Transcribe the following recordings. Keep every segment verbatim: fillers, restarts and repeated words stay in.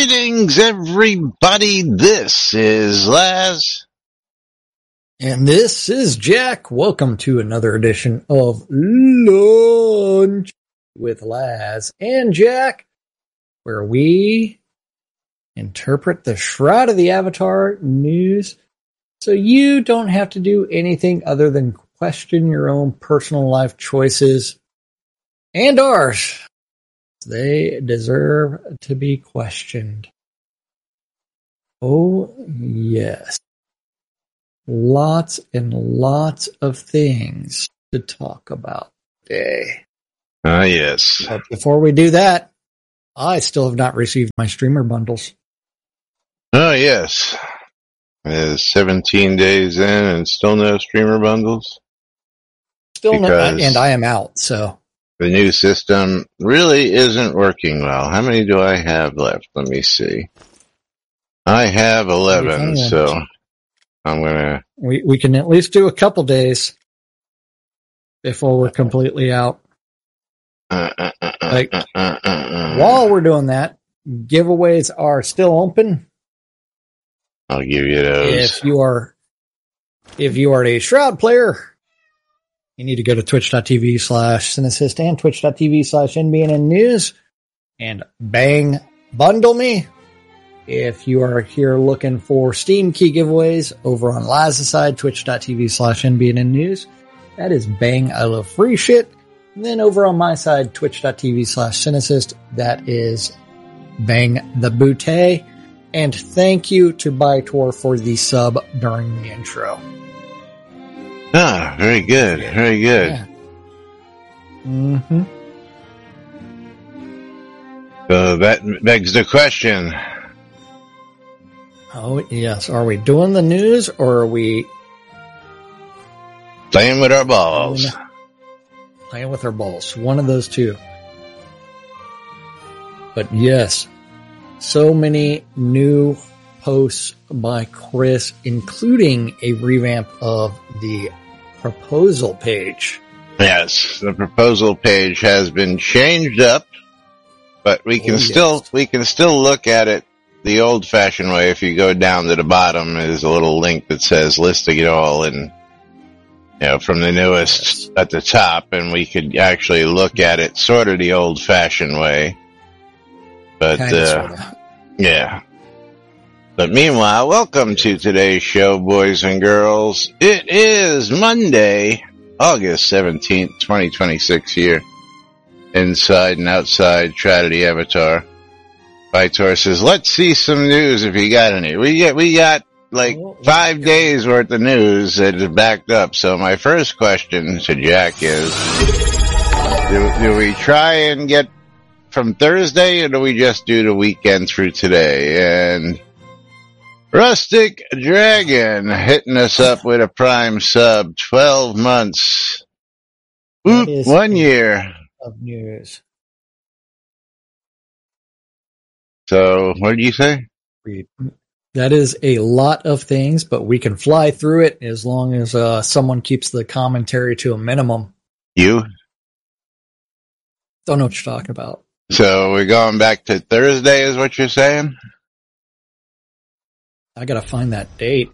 Greetings, everybody. This is Laz. And this is Jack. Welcome to another edition of Lunch with Laz and Jack, where we interpret the Shroud of the Avatar news so you don't have to do anything other than question your own personal life choices and ours. They deserve to be questioned. Oh, yes. Lots and lots of things to talk about today. Ah, uh, yes. But before we do that, I still have not received my streamer bundles. Oh, yes. It's seventeen days in and still no streamer bundles? Still no, and I am out, so. The new system really isn't working well. How many do I have left? Let me see. I have eleven, so I'm gonna. We we can at least do a couple days before we're completely out. Uh, uh, uh, like uh, uh, uh, uh. While we're doing that, giveaways are still open. I'll give you those. If you are, if you are a Shroud player, you need to go to twitch.tv slash Cinesist and twitch.tv slash NBN News and bang bundle me. If you are here looking for Steam key giveaways over on Laz's side, twitch.tv slash NBN News, that is bang, I love free shit. And then over on my side, twitch.tv slash Cinesist, that is bang the bootay. And thank you to Bytor for the sub during the intro. Ah, very good, very good. Yeah. Mm-hmm. So that begs the question. Oh, yes. Are we doing the news or are we playing with our balls? Playing, playing with our balls. One of those two. But yes, so many new posts by Chris, including a revamp of the proposal page. Yes, the proposal page has been changed up, but we can oh, still yes. we can still look at it the old-fashioned way. If you go down to the bottom, there's a little link that says listing it all, and you know, from the newest yes. at the top, and we could actually look at it sort of the old-fashioned way. But kind of, uh, sort of. yeah. But meanwhile, welcome to today's show, boys and girls. It is Monday, August seventeenth, twenty twenty-six here. Inside and outside Shroud of the Avatar. Bytor says, let's see some news if you got any. We get, we got like five days worth of news that is backed up. So my first question to Jack is, do, do we try and get from Thursday or do we just do the weekend through today? And Rustic Dragon hitting us up with a prime sub, twelve months. Oop, one year. Of news. So, what did you say? That is a lot of things, but we can fly through it as long as uh, someone keeps the commentary to a minimum. You? Don't know what you're talking about. So, we're going back to Thursday is what you're saying? I gotta find that date.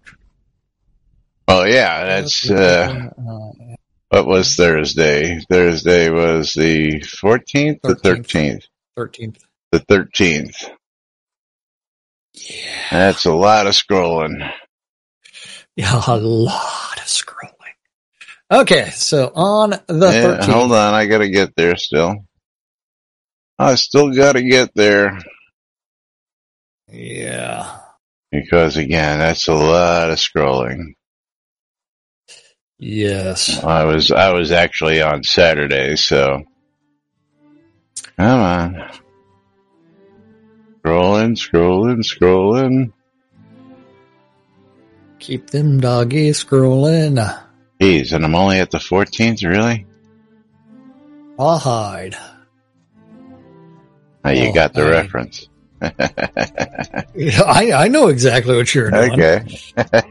Oh yeah, that's, uh, what was Thursday? Thursday was the fourteenth, the thirteenth? thirteenth. The thirteenth. Yeah. That's a lot of scrolling. Yeah, a lot of scrolling. Okay, so on the yeah, thirteenth. Hold on, I gotta get there still. I still gotta get there. Yeah. Because again, that's a lot of scrolling. Yes. I was, I was actually on Saturday, so. Come on. Scrolling, scrolling, scrolling. Keep them doggies scrolling. Jeez, and I'm only at the fourteenth, really? I'll hide. Now you oh, got the I, reference. yeah, I, I know exactly what you're doing. Okay.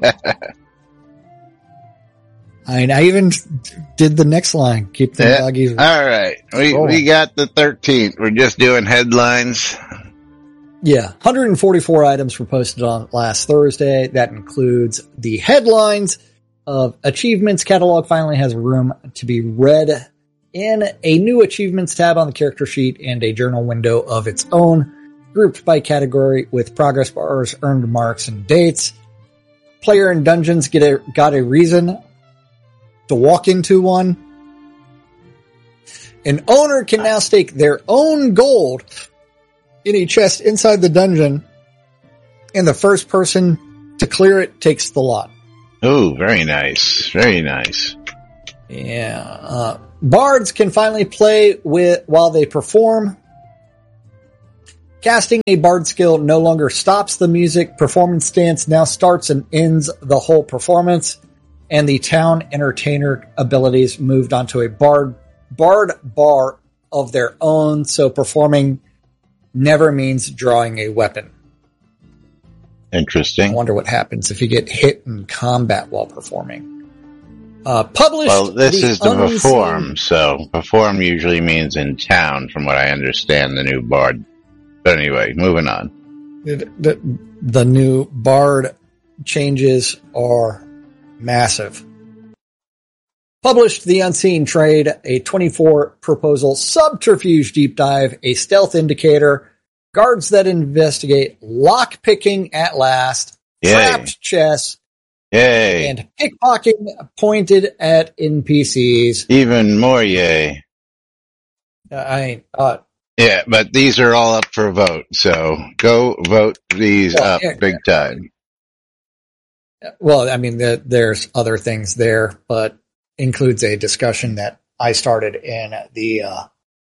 I, I even did the next line. Keep them yeah. doggies. All right. We, we got the thirteenth. We're just doing headlines. Yeah, one hundred forty-four items were posted on last Thursday. That includes the headlines of achievements. Catalog finally has room to be read in a new achievements tab on the character sheet and a journal window of its own, grouped by category with progress bars, earned marks, and dates. Player in dungeons get a, got a reason to walk into one. An owner can now stake their own gold in a chest inside the dungeon, and the first person to clear it takes the lot. Oh, very nice. Very nice. Yeah. Uh, bards can finally play with while they perform. Casting a bard skill no longer stops the music. Performance stance now starts and ends the whole performance. And the town entertainer abilities moved onto a bard, bard bar of their own. So performing never means drawing a weapon. Interesting. I wonder what happens if you get hit in combat while performing. Uh, published. Well, this the is the unseen... perform, so perform usually means in town, from what I understand, the new bard. But anyway, moving on. The, the, the new bard changes are massive. Published The Unseen Trade, a twenty-four proposal subterfuge deep dive, a stealth indicator, guards that investigate, lock picking at last, Yay. trapped chess, Yay. and pickpocketing pointed at N P Cs. Even more yay. Uh, I uh, Yeah, but these are all up for vote, so go vote these well, up yeah, big time. Well, I mean, the, there's other things there, but includes a discussion that I started in the uh,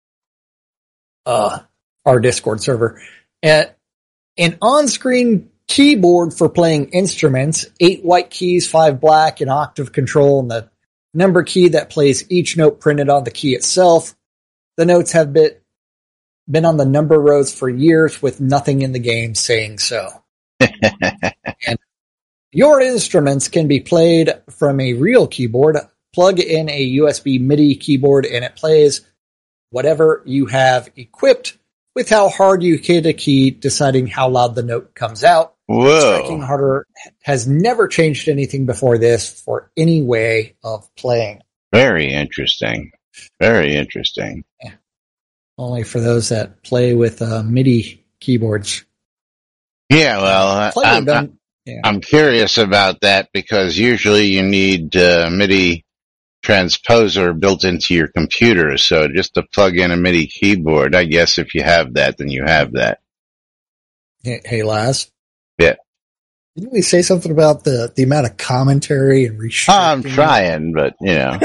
uh, our Discord server. At an on-screen keyboard for playing instruments, eight white keys, five black, an octave control, and the number key that plays each note printed on the key itself. The notes have been been on the number rows for years with nothing in the game saying so. And your instruments can be played from a real keyboard. Plug in a U S B MIDI keyboard and it plays whatever you have equipped with how hard you hit a key, deciding how loud the note comes out. Whoa. Striking harder has never changed anything before this for any way of playing. Very interesting. Very interesting. Yeah. Only for those that play with uh, MIDI keyboards. Yeah, well, Player I'm, done- I'm, yeah. I'm curious about that because usually you need uh, MIDI transposer built into your computer. So just to plug in a MIDI keyboard, I guess if you have that, then you have that. Hey, hey Laz. Yeah. Didn't we say something about the, the amount of commentary and restricting? I'm trying, but you know,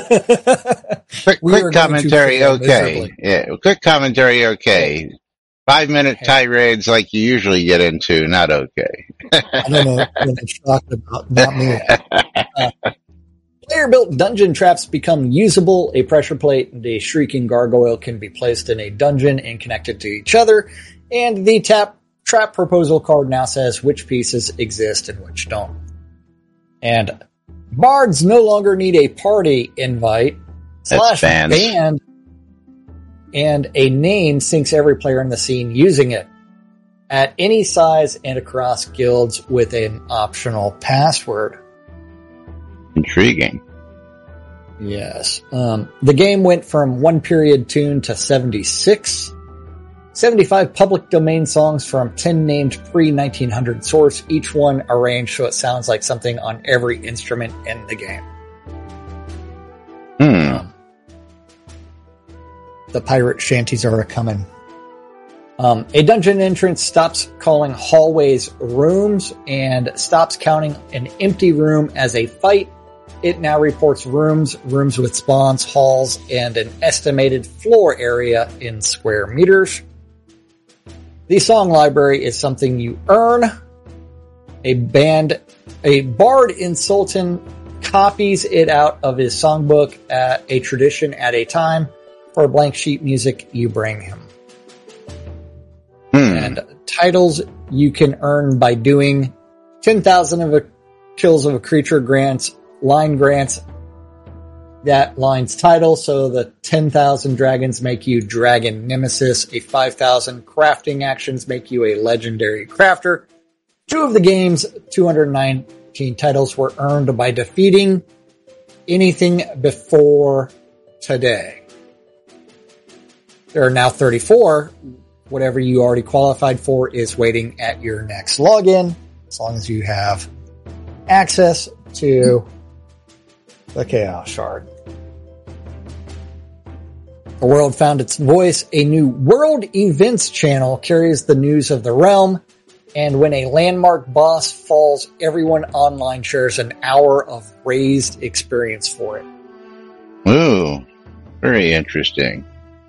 quick, We quick are going commentary, to fail okay. miserably. Yeah, quick commentary, okay. Five minute Hey. tirades like you usually get into, not okay. I don't know what it's talking about. Not me. Uh, player-built dungeon traps become usable. A pressure plate and a shrieking gargoyle can be placed in a dungeon and connected to each other. And the tap trap proposal card now says which pieces exist and which don't. And bards no longer need a party invite slash bands. band, and a name syncs every player in the scene using it at any size and across guilds with an optional password. Intriguing. Yes. Um, the game went from one period tune to seventy-six. seventy-five public domain songs from ten named pre nineteen hundred source, each one arranged so it sounds like something on every instrument in the game. Hmm. Um, the pirate shanties are a-coming. Um, a dungeon entrance stops calling hallways rooms and stops counting an empty room as a fight. It now reports rooms, rooms with spawns, halls, and an estimated floor area in square meters. The song library is something you earn. A band, a bard in Sultan copies it out of his songbook at a tradition at a time. For blank sheet music, you bring him. Hmm. And titles you can earn by doing ten thousand of a kills of a creature grants, line grants, that line's title. So the ten thousand dragons make you Dragon Nemesis. A five thousand crafting actions make you a legendary crafter. Two of the game's two hundred nineteen titles were earned by defeating anything before today. There are now thirty-four. Whatever you already qualified for is waiting at your next login, as long as you have access to the Chaos Shard. The world found its voice. A new World Events channel carries the news of the realm, and when a landmark boss falls, everyone online shares an hour of raised experience for it. Ooh, very interesting.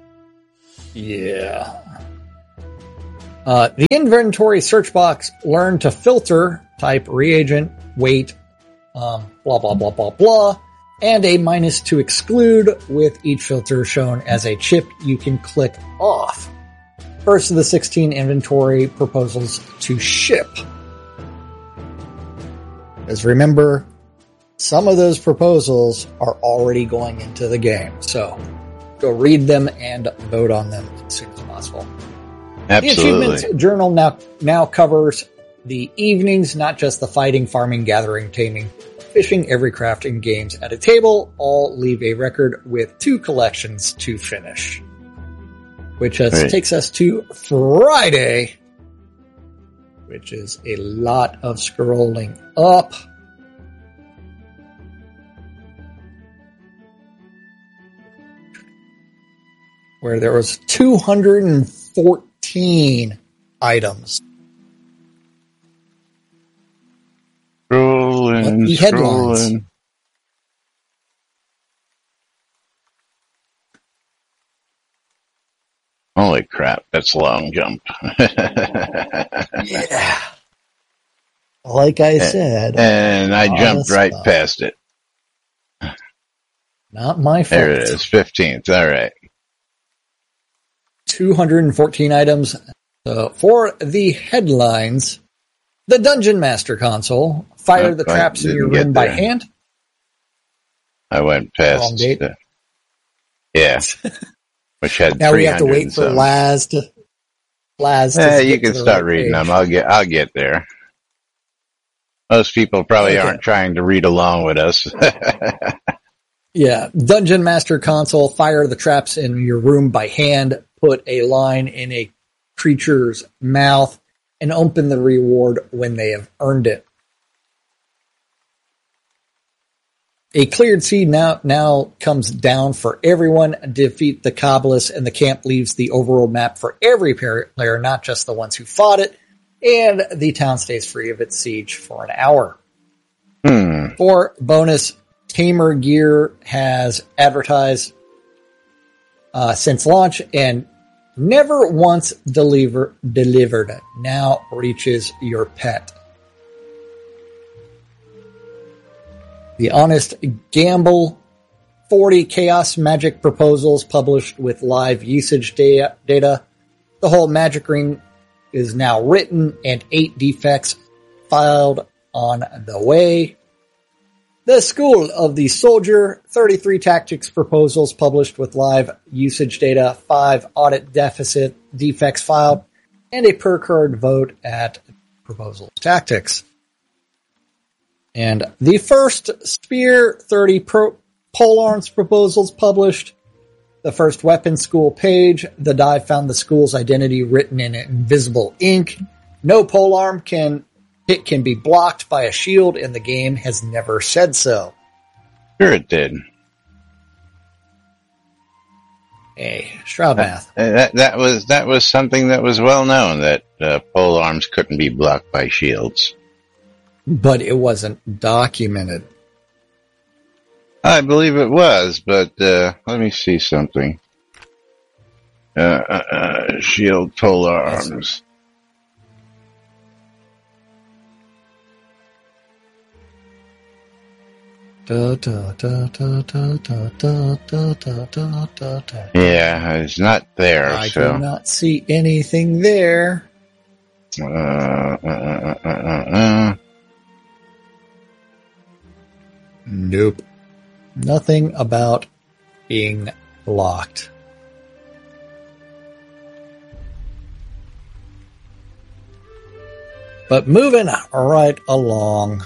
Yeah. Uh, the inventory search box learned to filter, type reagent, weight, um, blah, blah, blah, blah, blah, and a minus to exclude, with each filter shown as a chip you can click off. First of the sixteen inventory proposals to ship. As remember, some of those proposals are already going into the game, so go read them and vote on them as soon as possible. Absolutely. The Achievements Journal now, now covers the evenings, not just the fighting, farming, gathering, taming, fishing, every crafting games at a table. All leave a record with two collections to finish. Which uh, right. takes us to Friday, which is a lot of scrolling up. Where there was two hundred fourteen items. Scrolling, the headlines. Scrolling. Holy crap, that's a long jump. Yeah. Like I said. And I jumped right stuff. past it. Not my fault. There it is, fifteenth, all right. two hundred fourteen items. Uh, for the headlines, the Dungeon Master console, fire oh, the traps in your room by hand. I went past. Wrong date. The, yeah. Which had now we have to wait for Laz to. Laz. Yeah, you can start reading page. them. I'll get. I'll get there. Most people probably okay. aren't trying to read along with us. Yeah, Dungeon Master console. Fire the traps in your room by hand. Put a line in a creature's mouth and open the reward when they have earned it. A cleared seed now, now comes down for everyone. Defeat the Cobblers and the camp leaves the overworld map for every player, not just the ones who fought it. And the town stays free of its siege for an hour. Hmm. For bonus, Tamer Gear has advertised uh, since launch and never once deliver, delivered. Now reaches your pet. The Honest Gamble, forty Chaos Magic proposals published with live usage data. data. The whole Magic Ring is now written and eight defects filed on the way. The School of the Soldier, thirty-three tactics proposals published with live usage data, five audit deficit defects filed, and a per card vote at proposals tactics. And the first Spear, thirty pro- polearms proposals published. The first weapon school page. The dive found the school's identity written in invisible ink. No polearm can It can be blocked by a shield, and the game has never said so. Sure it did. Hey, Shroud Math. Uh, that, that was that was something that was well known, that uh, pole arms couldn't be blocked by shields. But it wasn't documented. I believe it was, but uh, let me see something. Uh, uh, uh, shield pole arms. Da, da, da, da, da, da, da, da, da, da, da. Yeah, it's not there. I so. do not see anything there. Uh, uh, uh, uh, uh, uh. Nope. Nothing about being blocked. But moving right along,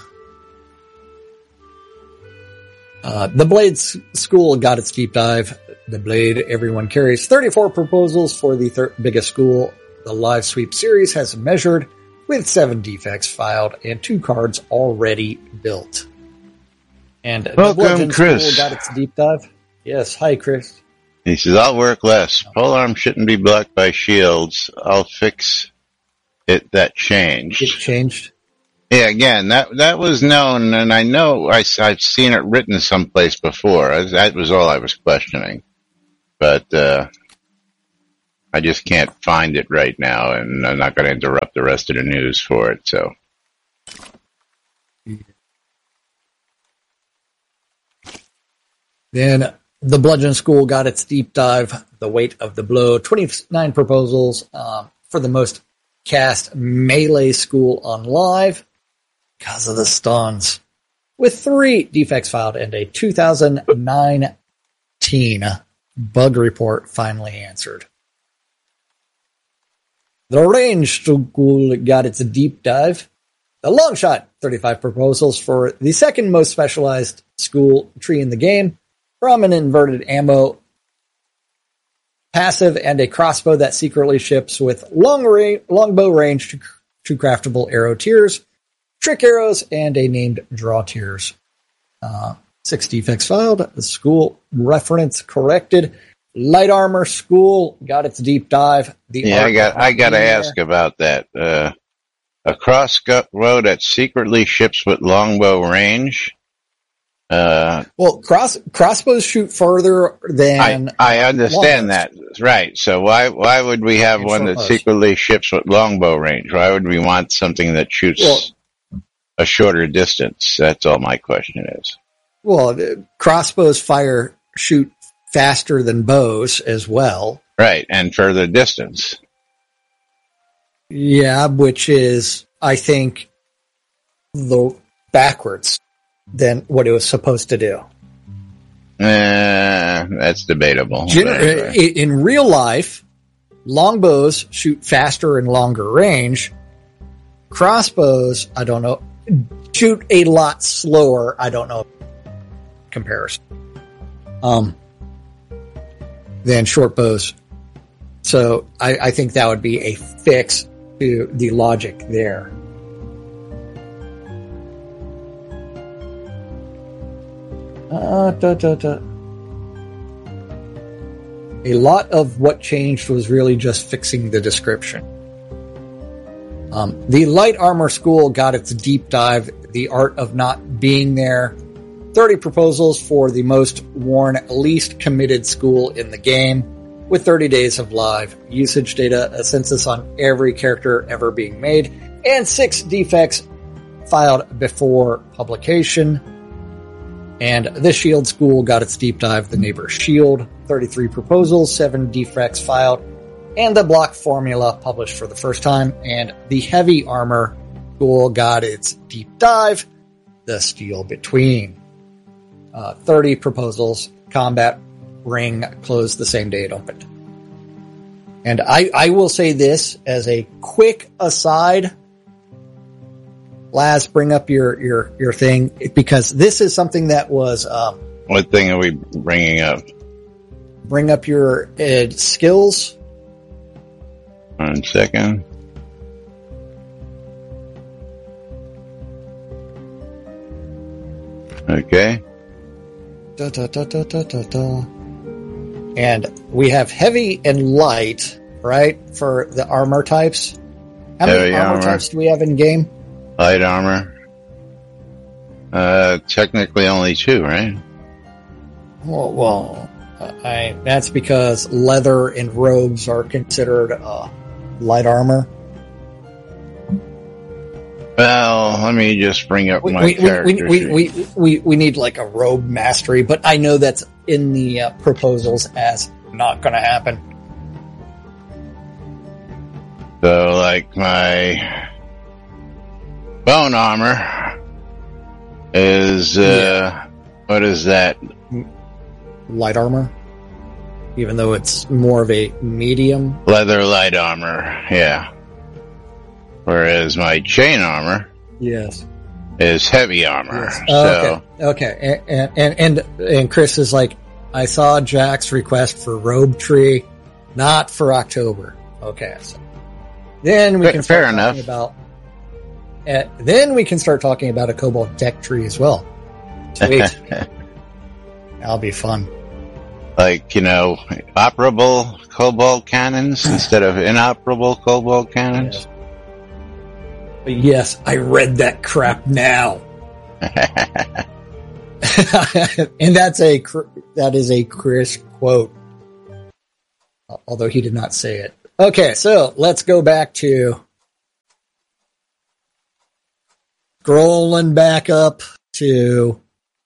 uh, the Blade School got its deep dive. The Blade everyone carries thirty-four proposals for the thir- biggest school. The live sweep series has measured with seven defects filed and two cards already built. And Welcome, the Bludgeon Chris. School got its deep dive. Yes, hi, Chris. He says, I'll work less. Polearm shouldn't be blocked by shields. I'll fix it. That changed. It changed. Yeah, again, that that was known, and I know I, I've seen it written someplace before. That was all I was questioning. But uh, I just can't find it right now, and I'm not going to interrupt the rest of the news for it. So, Then the Bludgeon School got its deep dive. The weight of the blow, twenty-nine proposals um, for the most cast melee school on live because of the stuns, with three defects filed and a two thousand nineteen bug report finally answered. The Range School got its deep dive. The Long Shot, thirty-five proposals for the second most specialized school tree in the game, from an inverted ammo passive and a crossbow that secretly ships with long ra- longbow range to, to craftable arrow tiers, trick arrows, and a named draw tiers. Uh, six defects filed. The school reference corrected. Light Armor School got its deep dive. The yeah, I got I got to ask about that. Uh, a crossbow that secretly ships with longbow range. Uh, well, cross crossbows shoot further than. I, I understand that, right? So why why would we have one that secretly ships with longbow range? Why would we want something that shoots well, a shorter distance? That's all my question is. Well, crossbows fire shoot faster than bows as well, right? And further distance. Yeah, which is, I think, the backwards than what it was supposed to do. Uh, that's debatable. Gen- in real life, longbows shoot faster and longer range. Crossbows, I don't know, shoot a lot slower. I don't know comparison. Um, than short bows. So I, I think that would be a fix to the logic there. Uh, da, da, da. A lot of what changed was really just fixing the description. Um, the Light Armor School got its deep dive, the art of not being there. thirty proposals for the most worn, least committed school in the game, with thirty days of live usage data, a census on every character ever being made, and six defects filed before publication. And the Shield School got its deep dive, the Neighbor Shield, thirty-three proposals, seven defects filed, and the block formula published for the first time. And the Heavy Armor School got its deep dive, the Steel Between. Uh, thirty proposals, combat ring closed the same day it opened. And I, I will say this as a quick aside. Laz, bring up your, your, your thing, because this is something that was, um, what thing are we bringing up? Bring up your uh, skills. One second. Okay. Da, da, da, da, da, da, da. And we have heavy and light, right, for the armor types. How many heavy armor, armor types do we have in game? Light armor. Uh, technically only two, right? Well, well I, that's because leather and robes are considered uh, light armor. Well, let me just bring up we, my we, character we, we, we, we, we need like a robe mastery, but I know that's in the uh, proposals as not going to happen. So, like, my bone armor is, uh, yeah. What is that? light armor, even though it's more of a medium. Leather light armor, yeah. Whereas my chain armor Yes. is heavy armor. Yes. So Oh, okay. Okay. And, and, and, and Chris is like, I saw Jack's request for Robe Tree, not for October. Okay. So then we Fair- can start fair talking enough. about, uh, then we can start talking about a Cobalt Deck Tree as well. Sweet. That'll be fun. like, you know, operable cobalt cannons instead of inoperable cobalt cannons. Yes. But yes, I read that crap now. And that's a, Cr- that is a Chris quote. Although he did not say it. Okay, so let's go back to scrolling back up to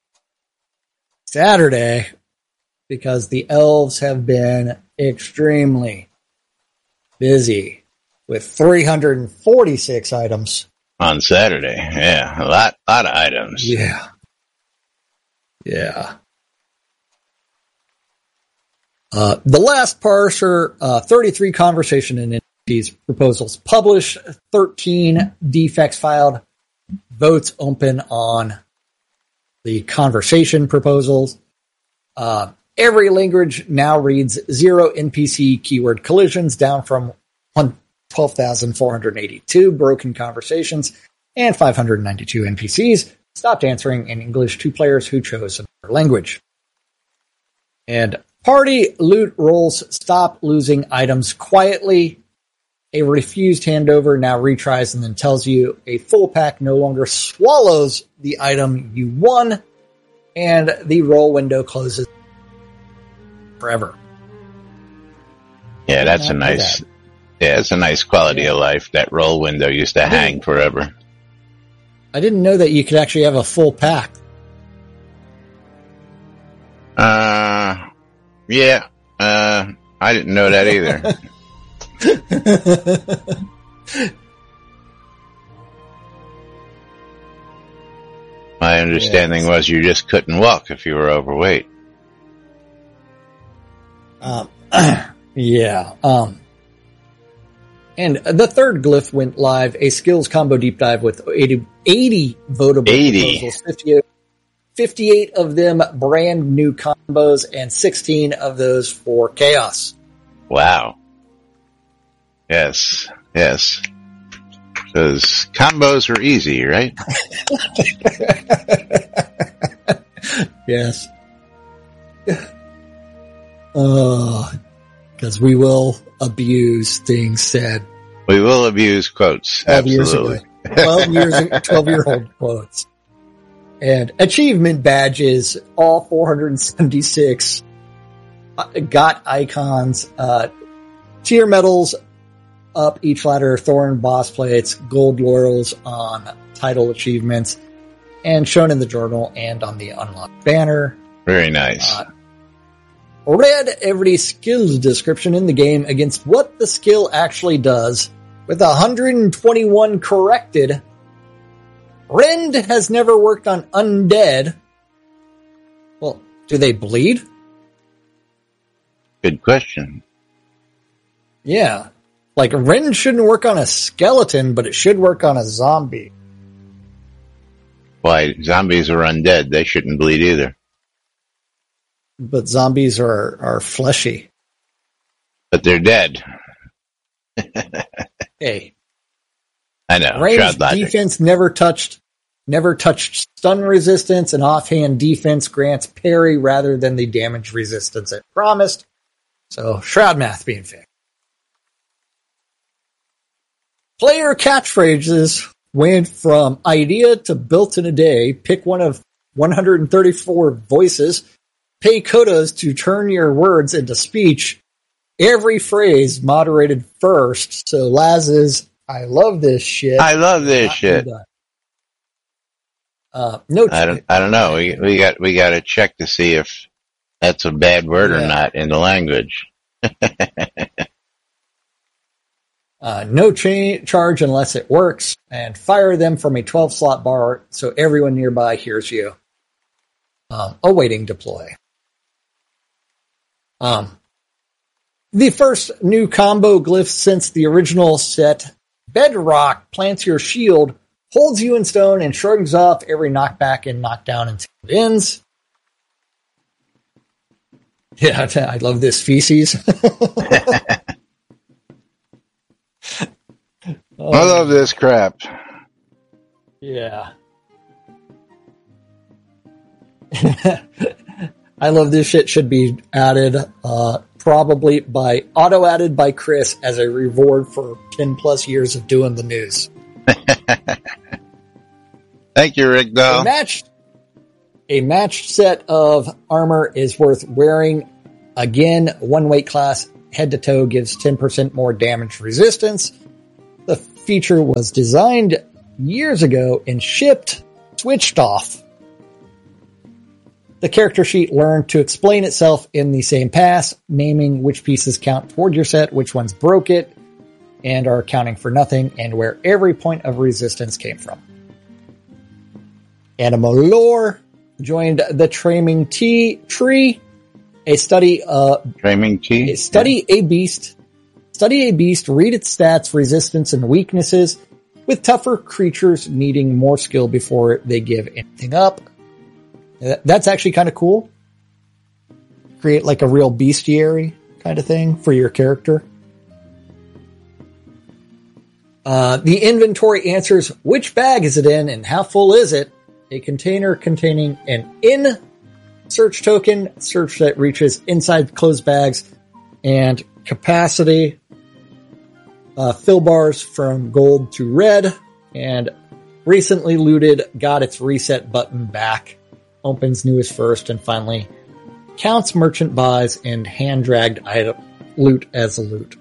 Saturday because the elves have been extremely busy with three hundred forty-six items. On Saturday, yeah, a lot, lot of items. Yeah. Yeah. Uh, the last parser, uh, thirty-three conversation and entities proposals published, thirteen defects filed, votes open on the conversation proposals. Uh, every language now reads zero N P C keyword collisions, down from twelve thousand four hundred eighty-two broken conversations, and five hundred ninety-two N P Cs stopped answering in English to players who chose another language. And party loot rolls stop losing items quietly. A refused handover now retries and then tells you a full pack no longer swallows the item you won, and the roll window closes forever. Yeah, that's a Did not know nice, that. yeah, it's a nice quality Yeah. of life. That roll window used to hang forever. I didn't know that you could actually have a full pack. Uh, yeah, uh, I didn't know that either. My understanding Yes. was you just couldn't walk if you were overweight. Um, yeah. Um, and the third glyph went live, a skills combo deep dive with eighty, eighty votable eighty. proposals, fifty-eight, fifty-eight of them brand new combos, and sixteen of those for chaos. Wow. Yes, yes. Because combos are easy, right? Yes. Uh, because we will abuse things said We will abuse quotes. twelve years Absolutely. ago. twelve years, twelve year old quotes. And achievement badges, all four hundred seventy-six uh, got icons, uh, tier medals up each ladder, thorn boss plates, gold laurels on title achievements, and shown in the journal and on the unlocked banner. Very nice. Uh, read every skills description in the game against what the skill actually does, with one hundred twenty-one corrected. Rend has never worked on undead. Well, do they bleed? Good question. Yeah. Like, Rend shouldn't work on a skeleton, but it should work on a zombie. Why, zombies are undead. They shouldn't bleed either. But zombies are, are fleshy. But they're dead. Hey. I know. Ranged Shroud logic. defense never touched, never touched stun resistance, and offhand defense grants parry rather than the damage resistance it promised. So, Shroud math being fixed. Player catchphrases went from idea to built in a day. Pick one of one hundred thirty-four voices. Pay quotas to turn your words into speech. Every phrase moderated first. So Laz's, I love this shit. I love this Not shit. done. Uh, no, I don't, I don't know. We, we got, we got to check to see if that's a bad word or Yeah. not in the language. uh, no cha- charge unless it works, and fire them from a twelve slot bar so everyone nearby hears you. Um, awaiting deploy. Um, the first new combo glyph since the original set, Bedrock, plants your shield, holds you in stone, and shrugs off every knockback and knockdown until it ends. Yeah, I love this feces. I love this crap. Yeah. I love this shit should be added, uh, probably by, auto-added by Chris as a reward for ten plus years of doing the news. Thank you, Rick Dahl. A matched, a matched set of armor is worth wearing. Again, one weight class, head to toe, gives ten percent more damage resistance. The feature was designed years ago and shipped, switched off. The character sheet learned to explain itself in the same pass, naming which pieces count toward your set, which ones broke it, and are accounting for nothing, and where every point of resistance came from. Animal Lore joined the Traming T Tree, a study, uh, Traming T? a study a beast, study a beast, read its stats, resistance, and weaknesses, with tougher creatures needing more skill before they give anything up. That's actually kind of cool. Create like a real bestiary kind of thing for your character. Uh, the inventory answers which bag is it in and how full is it. A container containing an in search token, search that reaches inside closed bags, and capacity. Uh, fill bars from gold to red, and recently looted got its reset button back. Opens newest first, and finally counts merchant buys and hand-dragged item loot as a loot.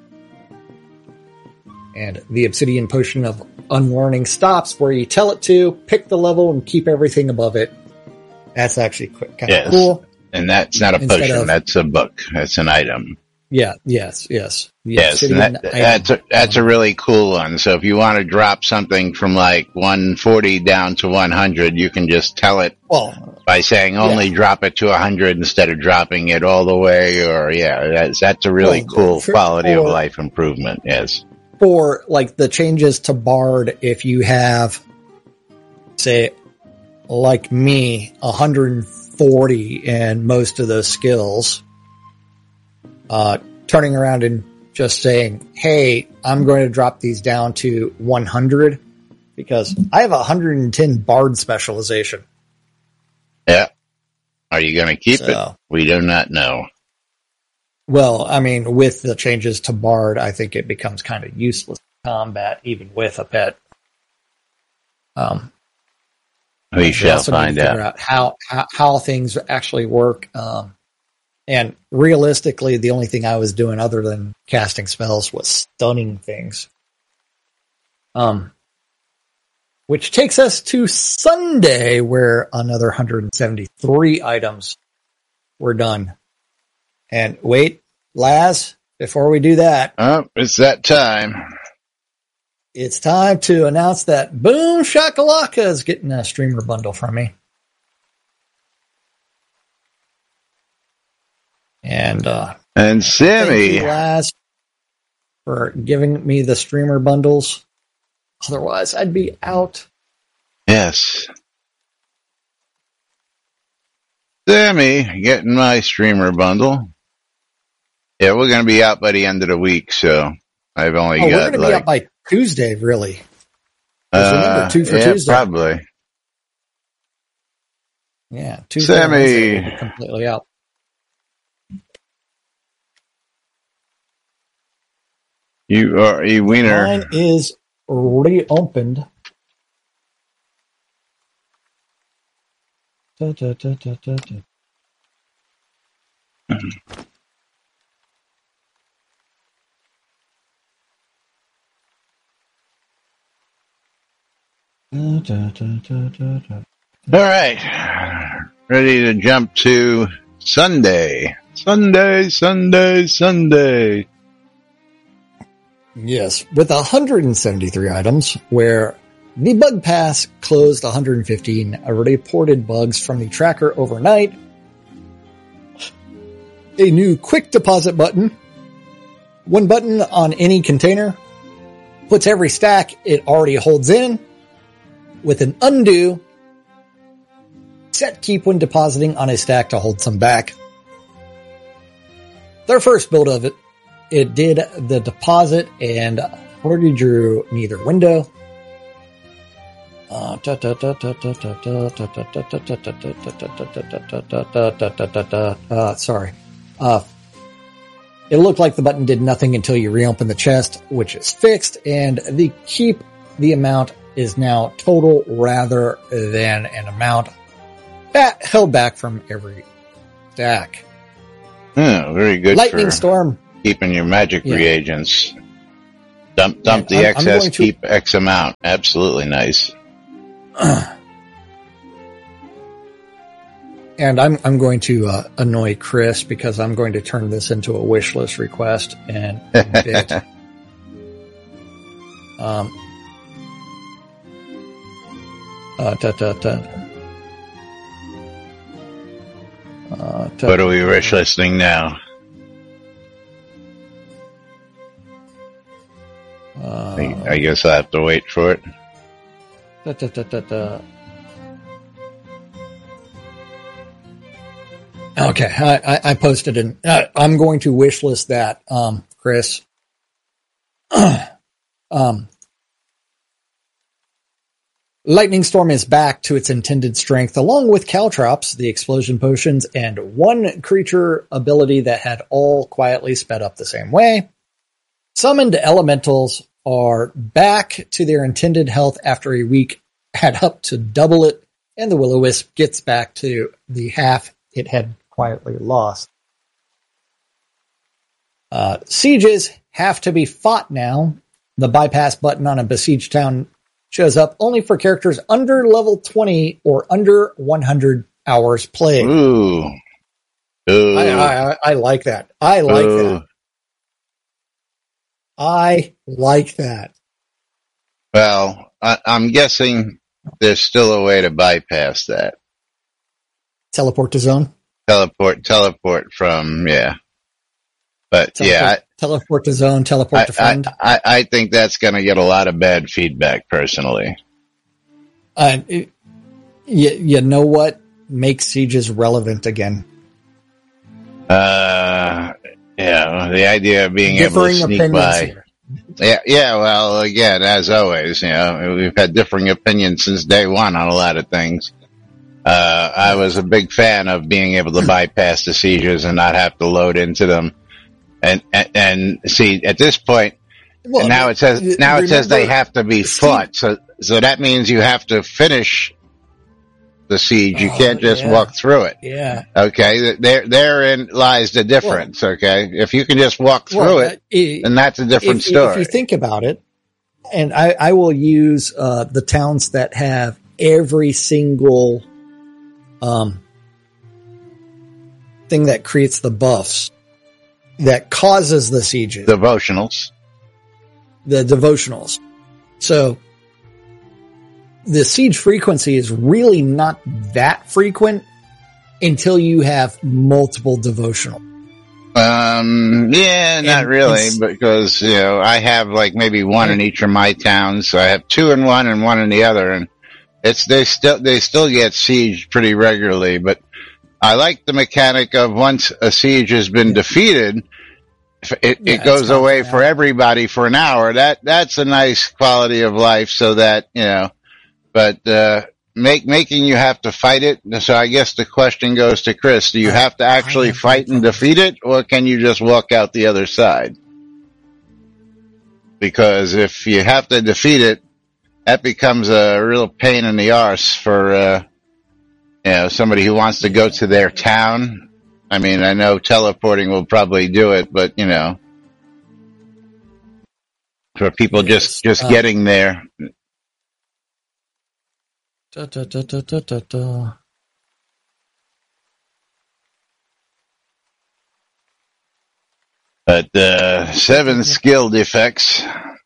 And the Obsidian Potion of Unlearning stops where you tell it to, pick the level, and keep everything above it. That's actually kind of yes. cool. And that's not a Instead potion, of, that's a book. That's an item. Yeah, yes, yes. The yes, and that, that's, a, that's a really cool one. So if you want to drop something from like one forty down to one hundred, you can just tell it well, by saying only yeah. drop it to one hundred instead of dropping it all the way. Or yeah, that's, that's a really well, cool for, quality for, of life improvement. Yes. For like the changes to Bard, if you have, say, like me, one hundred forty in most of those skills, uh, turning around and just saying, hey, I'm going to drop these down to one hundred because I have a one hundred ten Bard specialization. Yeah. Are you going to keep So, it? We do not know. Well, I mean, with the changes to Bard, I think it becomes kind of useless combat, even with a pet. Um, we shall find out. out how, how how things actually work. Um, and realistically, the only thing I was doing other than casting spells was stunning things. Um, which takes us to Sunday, where another one hundred seventy-three items were done. And wait, Laz, before we do that. Oh, it's that time. It's time to announce that Boom Shakalaka is getting a streamer bundle from me. And, uh, and Sammy, thank you, Laz, for giving me the streamer bundles. Otherwise, I'd be out. Yes. Sammy, getting my streamer bundle. Yeah, we're going to be out by the end of the week, so I've only oh, got we're going to like, be out by Tuesday, really. Uh, remember, two for yeah, Tuesday. probably. Yeah, Tuesday. Sammy, we'll be completely out. You are a wiener. Mine is reopened. Da, da, da, da, da, da. Da, da, da, da, da, da. All right. Ready to jump to Sunday. Sunday, Sunday, Sunday. Yes, with one hundred seventy-three items, where the bug pass closed one hundred fifteen reported bugs from the tracker overnight. a new quick deposit button. One button on any container puts every stack it already holds in with an undo. Set keep when depositing on a stack to hold some back. Their first build of it, it did the deposit and already drew neither window. Uh, sorry. Uh, it looked like the button did nothing until you reopen the chest, which is fixed, and the keep the amount is now total rather than an amount that held back from every stack. Oh, very good. Lightning for storm. Keeping your magic yeah. reagents. Dump, dump yeah, the I'm, excess, I'm to, keep X amount. Absolutely nice. And I'm I'm going to uh, annoy Chris because I'm going to turn this into a wish list request and bit. um. Uh, ta, ta, ta. Uh, ta, what are we wish listing now? Uh, I, I guess I have to wait for it. Da, da, da, da, da. Okay, I, I, I posted in. Uh, I'm going to wish list that, um, Chris. um, Lightning Storm is back to its intended strength, along with Caltrops, the explosion potions, and one creature ability that had all quietly sped up the same way. Summoned elementals are back to their intended health after a week had up to double it, and the Will-O-Wisp gets back to the half it had quietly lost. Uh, sieges have to be fought now. The bypass button on a besieged town shows up only for characters under level twenty or under one hundred hours played. Ooh. Ooh. I, I, I like that. I like Ooh. that. I like that. Well, I, I'm guessing there's still a way to bypass that. Teleport to zone? Teleport, teleport from, yeah. But teleport, yeah. I, teleport to zone, teleport I, to friend. I, I, I think that's going to get a lot of bad feedback, personally. Uh, it, you, you know what makes sieges relevant again? Uh, yeah, the idea of being differing able to sneak by. Here. Yeah, yeah. Well, again, as always, you know, we've had differing opinions since day one on a lot of things. Uh, I was a big fan of being able to bypass the sieges and not have to load into them. And, and, and see, at this point, well, now it says, now it says they have to be fought. So, so that means you have to finish the siege. You oh, can't just yeah. walk through it. Yeah. Okay. There, therein lies the difference. Well, okay. If you can just walk through well, it, it, then that's a different if, story. If you think about it, and I, I will use, uh, the towns that have every single, um, thing that creates the buffs that causes the sieges. Devotionals. The devotionals. So the siege frequency is really not that frequent until you have multiple devotional. Um, yeah, not and, really, and, because, you know, I have like maybe one in each of my towns. So I have two in one and one in the other, and it's, they still, they still get sieged pretty regularly, but I like the mechanic of once a siege has been defeated, it, yeah, it goes away for everybody for an hour. That, that's a nice quality of life so that, you know, but, uh, make, making you have to fight it. So I guess the question goes to Chris, do you have to actually fight and defeat it, or can you just walk out the other side? Because if you have to defeat it, that becomes a real pain in the arse for, uh, you know, somebody who wants to go to their town. I mean, I know teleporting will probably do it, but, you know, for people yes. just, just uh, getting there. Da, da, da, da, da, da, da. But, uh, seven skill defects.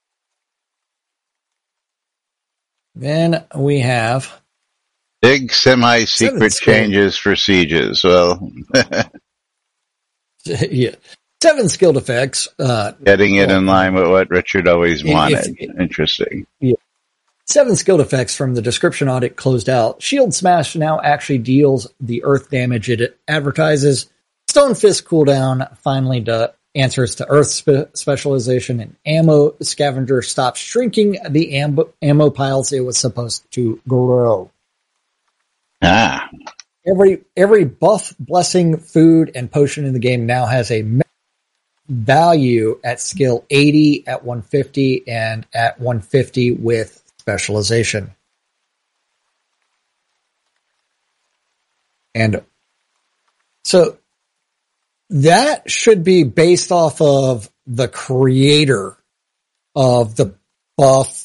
Then we have big semi-secret changes for sieges. Well, yeah. Seven skill defects. Uh, Getting it in line with what Richard always wanted. If, Interesting. Yeah. Seven skill defects from the description audit closed out. Shield Smash now actually deals the earth damage it advertises. Stone Fist cooldown finally do, answers to earth spe- specialization, and Ammo Scavenger stops shrinking the ammo, ammo piles it was supposed to grow. Ah. Every every buff, blessing, food, and potion in the game now has a value at skill eighty, at one fifty, and at one fifty with specialization. And so that should be based off of the creator of the buff,